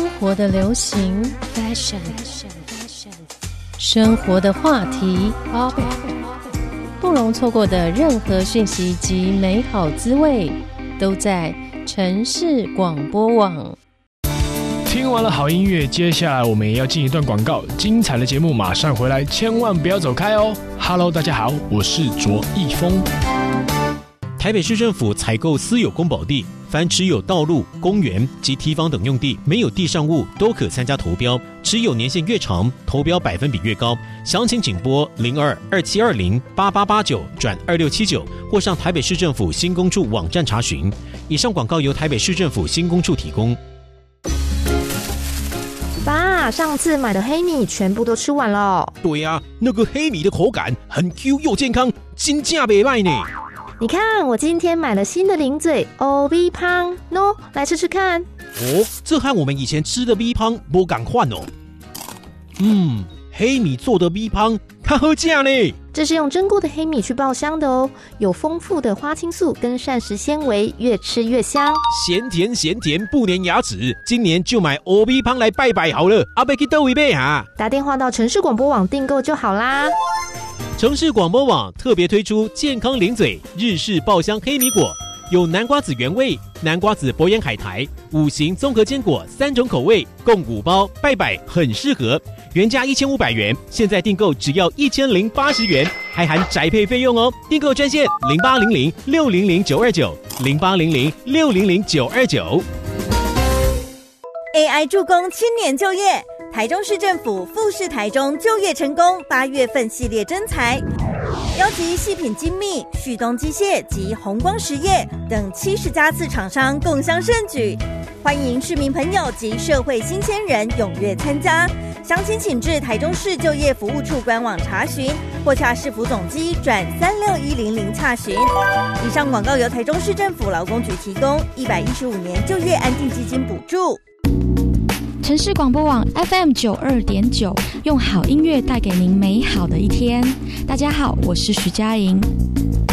活的流行 fashion， 生活的话题 topic， 不容错过的任何讯息及美好滋味，都在城市广播网。 听完了好音乐，接下来我们也要进一段广告，精彩的节目马上回来，千万不要走开哦。Hello， 大家好，我是卓一峰。 台北市政府采购私有公保地，凡持有道路、公园及堤防等用地没有地上物都可参加投标，持有年限越长，投标百分比越高。详情请拨02-2720-8889-2679或上台北市政府新工处网站查询。以上广告由台北市政府新工处提供。 爸，上次买的黑米全部都吃完了。 对啊，那个黑米的口感很 Q 又健康，真价不赖呢。 你看，我今天买了新的零嘴欧 V 胖喏，来吃吃看。 哦，这和我们以前吃的 V 胖不赶快哦。黑米做的 V 胖，它好吃呢。 这是用蒸过的黑米去爆香的哦，有丰富的花青素跟膳食纤维，越吃越香。 咸甜咸甜不粘牙齿，今年就买欧 V 胖来拜拜好了。阿伯去倒一杯啊？ 打电话到城市广播网订购就好啦。 城市广播网特别推出健康零嘴日式爆香黑米果，有南瓜子原味、南瓜子博眼海苔、五行综合坚果3种口味，共5包，拜拜很适合。原价1500元，现在订购只要1080元，还含宅配费用哦。订购专线0800-600-929，0800-600-929。 AI 助攻青年就业，台中市政府富士台中就业成功8月份系列征才，邀集细品精密、旭东机械及弘光实业等70家次厂商共襄盛举，欢迎市民朋友及社会新鲜人踊跃参加。详情请至台中市就业服务处官网查询，或洽市府总机转36100洽询。以上广告由台中市政府劳工局提供，115年就业安定基金补助。 城市广播网 FM92.9，用好音乐带给您美好的一天。大家好，我是徐佳莹。